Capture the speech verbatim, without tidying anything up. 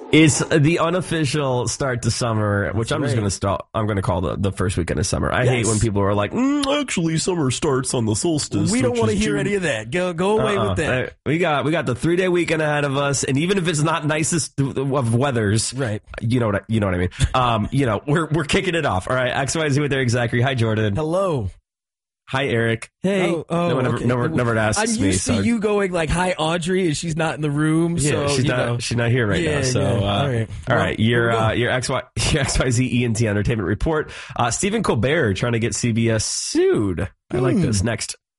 It's the unofficial start to summer, That's which I'm right. just gonna start. I'm gonna call the, the first weekend of summer. I Yes. hate when people are like, mm, "Actually, summer starts on the solstice." We don't which want to is hear June." any of that. Go go away Uh-uh. with that. Uh, We got we got the three day weekend ahead of us, and even if it's not nicest of weathers, Right. You know what I, you know what I mean. Um, you know, we're we're kicking it off. All right, X Y Z with Eric Zachary. Hi, Jordan. Hello. Hi, Eric. Hey. Oh, oh, no one ever, okay. never, never asks I'm me. used so to you going like, "Hi, Audrey," and she's not in the room. Yeah, so, she's you not. know. She's not here right Yeah, now. So, yeah. uh, All right. all Well, right. here Your we go. uh, your X Y your X Y Z E N T Entertainment Report. Uh, Stephen Colbert trying to get C B S sued. I like Hmm. this. Next.